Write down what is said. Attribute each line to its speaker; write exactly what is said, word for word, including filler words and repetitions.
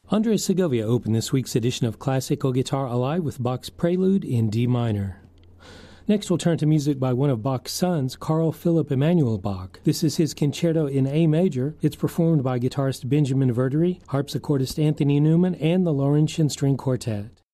Speaker 1: Andres Segovia opened this week's edition of Classical Guitar Alive with Bach's Prelude in D minor. Next, we'll turn to music by one of Bach's sons, Carl Philipp Emanuel Bach. This is his concerto in A major. It's performed by guitarist Benjamin Verdery, harpsichordist Anthony Newman, and the Laurentian String Quartet.